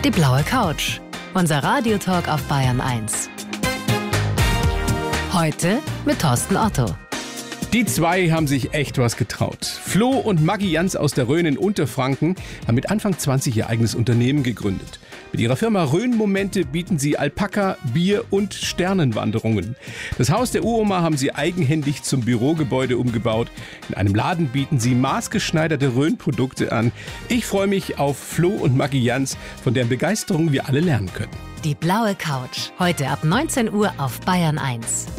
Die blaue Couch. Unser Radiotalk auf Bayern 1. Heute mit Thorsten Otto. Die zwei haben sich echt was getraut. Flo und Maggi Jans aus der Rhön in Unterfranken haben mit Anfang 20 ihr eigenes Unternehmen gegründet. Mit ihrer Firma Rhön-Momente bieten sie Alpaka, Bier und Sternenwanderungen. Das Haus der Uroma haben sie eigenhändig zum Bürogebäude umgebaut. In einem Laden bieten sie maßgeschneiderte Rhön-Produkte an. Ich freue mich auf Flo und Maggi Jans, von deren Begeisterung wir alle lernen können. Die blaue Couch. Heute ab 19 Uhr auf Bayern 1.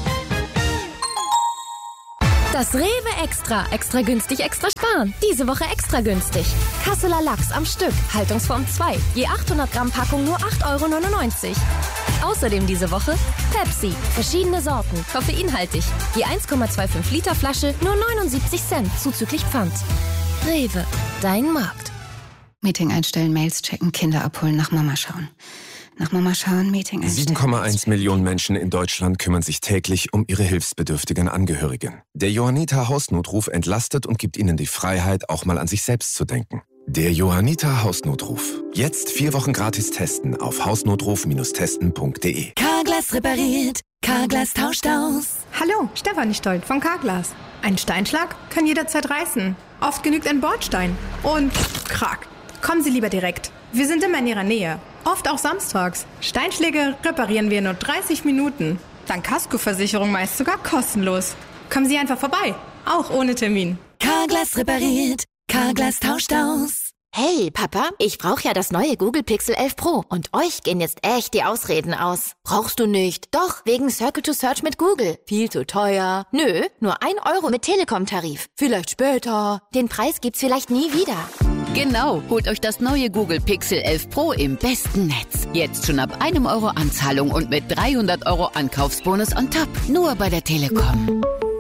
Das Rewe Extra. Extra günstig, extra sparen. Diese Woche extra günstig. Kasseler Lachs am Stück. Haltungsform 2. Je 800 Gramm Packung nur 8,99 €. Außerdem diese Woche Pepsi. Verschiedene Sorten. Koffeinhaltig. Je 1,25 Liter Flasche nur 79 Cent. Zuzüglich Pfand. Rewe. Dein Markt. Meeting einstellen, Mails checken, Kinder abholen, nach Mama schauen. Nach Mama schauen, Meeting einstellen. 7,1 Millionen Menschen in Deutschland kümmern sich täglich um ihre hilfsbedürftigen Angehörigen. Der Johanniter Hausnotruf entlastet und gibt ihnen die Freiheit, auch mal an sich selbst zu denken. Der Johanniter Hausnotruf. Jetzt 4 Wochen gratis testen auf hausnotruf-testen.de. Carglass repariert, Carglass tauscht aus. Hallo, Stefanie Stolt von Carglass. Ein Steinschlag kann jederzeit reißen. Oft genügt ein Bordstein. Und krack. Kommen Sie lieber direkt. Wir sind immer in Ihrer Nähe. Oft auch samstags. Steinschläge reparieren wir in nur 30 Minuten. Dank Kaskoversicherung meist sogar kostenlos. Kommen Sie einfach vorbei. Auch ohne Termin. Carglass repariert, Carglass tauscht aus. Hey, Papa, ich brauche ja das neue Google Pixel 11 Pro. Und euch gehen jetzt echt die Ausreden aus. Brauchst du nicht. Doch, wegen Circle to Search mit Google. Viel zu teuer. Nö, nur 1 € mit Telekom-Tarif. Vielleicht später. Den Preis gibt's vielleicht nie wieder. Genau, holt euch das neue Google Pixel 11 Pro im besten Netz. Jetzt schon ab 1 € Anzahlung und mit 300 € Ankaufsbonus on top. Nur bei der Telekom.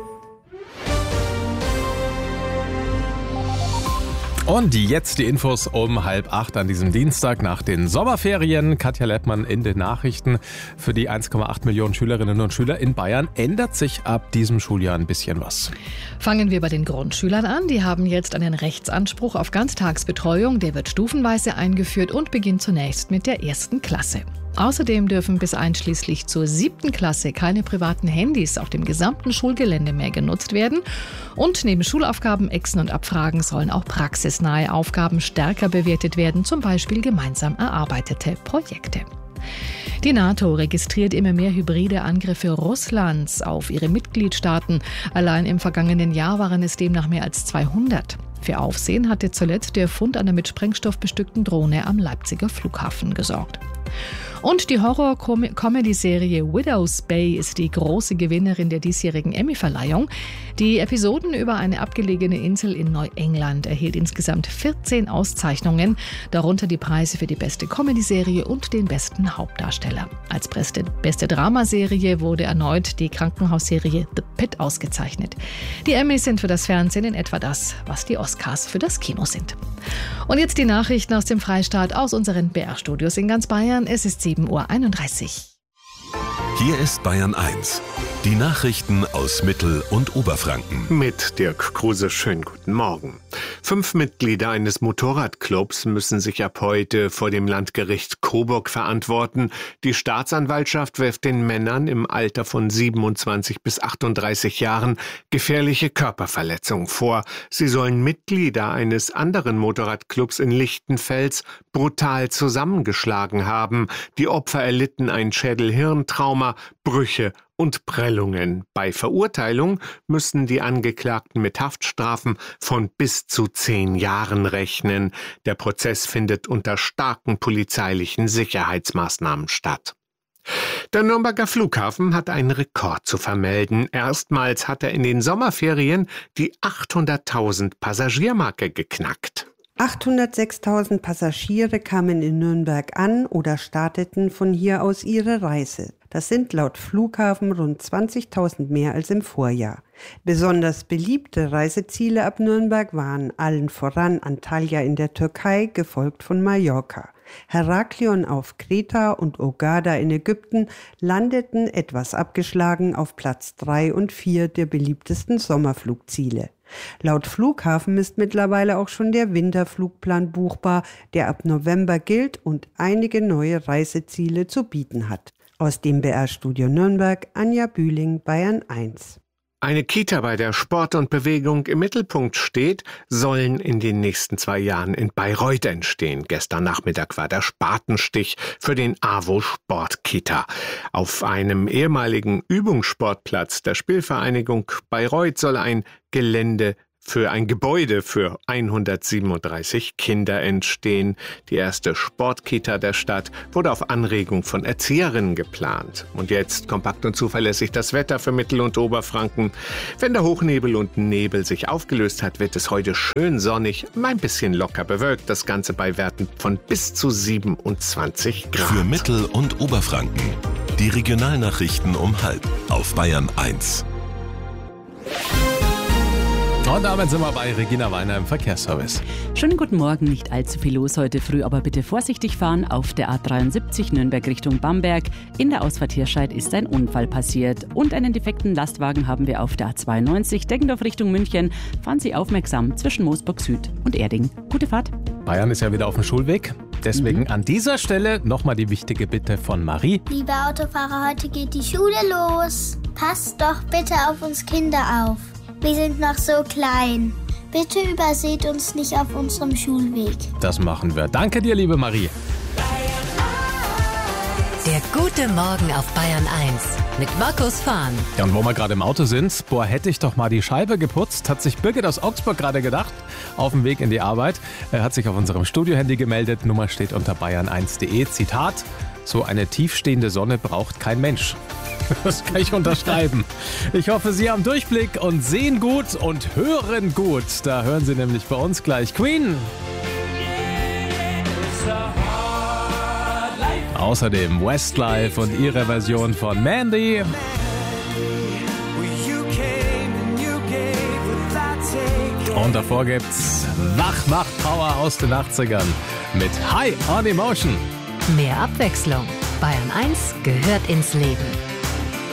Und jetzt die Infos um 7:30 an diesem Dienstag nach den Sommerferien. Katja Lettmann in den Nachrichten. Für die 1,8 Millionen Schülerinnen und Schüler in Bayern ändert sich ab diesem Schuljahr ein bisschen was. Fangen wir bei den Grundschülern an. Die haben jetzt einen Rechtsanspruch auf Ganztagsbetreuung. Der wird stufenweise eingeführt und beginnt zunächst mit der 1. Klasse. Außerdem dürfen bis einschließlich zur 7. Klasse keine privaten Handys auf dem gesamten Schulgelände mehr genutzt werden. Und neben Schulaufgaben, Exen und Abfragen sollen auch praxisnahe Aufgaben stärker bewertet werden, zum Beispiel gemeinsam erarbeitete Projekte. Die NATO registriert immer mehr hybride Angriffe Russlands auf ihre Mitgliedstaaten. Allein im vergangenen Jahr waren es demnach mehr als 200. Für Aufsehen hatte zuletzt der Fund einer mit Sprengstoff bestückten Drohne am Leipziger Flughafen gesorgt. Und die Horror-Comedy-Serie Widow's Bay ist die große Gewinnerin der diesjährigen Emmy-Verleihung. Die Episoden über eine abgelegene Insel in Neuengland erhielt insgesamt 14 Auszeichnungen, darunter die Preise für die beste Comedy-Serie und den besten Hauptdarsteller. Als beste Dramaserie wurde erneut die Krankenhausserie The Pit ausgezeichnet. Die Emmys sind für das Fernsehen in etwa das, was die Oscars für das Kino sind. Und jetzt die Nachrichten aus dem Freistaat, aus unseren BR-Studios in ganz Bayern. Es ist 7:31 Uhr. Hier ist Bayern 1. Die Nachrichten aus Mittel- und Oberfranken. Mit Dirk Kruse, schönen guten Morgen. 5 Mitglieder eines Motorradclubs müssen sich ab heute vor dem Landgericht Coburg verantworten. Die Staatsanwaltschaft wirft den Männern im Alter von 27 bis 38 Jahren gefährliche Körperverletzung vor. Sie sollen Mitglieder eines anderen Motorradclubs in Lichtenfels brutal zusammengeschlagen haben. Die Opfer erlitten ein Schädel-Hirntrauma, Brüche und Prellungen. Bei Verurteilung müssen die Angeklagten mit Haftstrafen von bis zu 10 Jahren rechnen. Der Prozess findet unter starken polizeilichen Sicherheitsmaßnahmen statt. Der Nürnberger Flughafen hat einen Rekord zu vermelden. Erstmals hat er in den Sommerferien die 800.000 Passagiermarke geknackt. 806.000 Passagiere kamen in Nürnberg an oder starteten von hier aus ihre Reise. Das sind laut Flughafen rund 20.000 mehr als im Vorjahr. Besonders beliebte Reiseziele ab Nürnberg waren allen voran Antalya in der Türkei, gefolgt von Mallorca. Heraklion auf Kreta und Hurghada in Ägypten landeten etwas abgeschlagen auf Platz 3 und 4 der beliebtesten Sommerflugziele. Laut Flughafen ist mittlerweile auch schon der Winterflugplan buchbar, der ab November gilt und einige neue Reiseziele zu bieten hat. Aus dem BR-Studio Nürnberg, Anja Bühling, Bayern 1. Eine Kita, bei der Sport und Bewegung im Mittelpunkt steht, sollen in den nächsten 2 Jahren in Bayreuth entstehen. Gestern Nachmittag war der Spatenstich für den AWO Sportkita. Auf einem ehemaligen Übungssportplatz der Spielvereinigung Bayreuth soll ein Gebäude für 137 Kinder entstehen. Die erste Sportkita der Stadt wurde auf Anregung von Erzieherinnen geplant. Und jetzt kompakt und zuverlässig das Wetter für Mittel- und Oberfranken. Wenn der Hochnebel und Nebel sich aufgelöst hat, wird es heute schön sonnig, ein bisschen locker bewölkt. Das Ganze bei Werten von bis zu 27 Grad. Für Mittel- und Oberfranken. Die Regionalnachrichten um 12:30 auf Bayern 1. Und damit sind wir bei Regina Weiner im Verkehrsservice. Schönen guten Morgen, nicht allzu viel los heute früh, aber bitte vorsichtig fahren auf der A73 Nürnberg Richtung Bamberg. In der Ausfahrt Hirscheid ist ein Unfall passiert und einen defekten Lastwagen haben wir auf der A92 Deggendorf Richtung München. Fahren Sie aufmerksam zwischen Moosburg Süd und Erding. Gute Fahrt. Bayern ist ja wieder auf dem Schulweg. Deswegen an dieser Stelle nochmal die wichtige Bitte von Marie. Liebe Autofahrer, heute geht die Schule los. Passt doch bitte auf uns Kinder auf. Wir sind noch so klein. Bitte überseht uns nicht auf unserem Schulweg. Das machen wir. Danke dir, liebe Marie. Der gute Morgen auf Bayern 1 mit Markus Fahn. Ja, und wo wir gerade im Auto sind, hätte ich doch mal die Scheibe geputzt, hat sich Birgit aus Augsburg gerade gedacht, auf dem Weg in die Arbeit. Er hat sich auf unserem Studiohandy gemeldet, Nummer steht unter bayern1.de. Zitat, so eine tiefstehende Sonne braucht kein Mensch. Das kann ich unterschreiben. Ich hoffe, Sie haben Durchblick und sehen gut und hören gut. Da hören Sie nämlich bei uns gleich Queen. Außerdem Westlife und ihre Version von Mandy. Und davor gibt's Wachmacht-Power aus den 80ern mit High on Emotion. Mehr Abwechslung. Bayern 1 gehört ins Leben.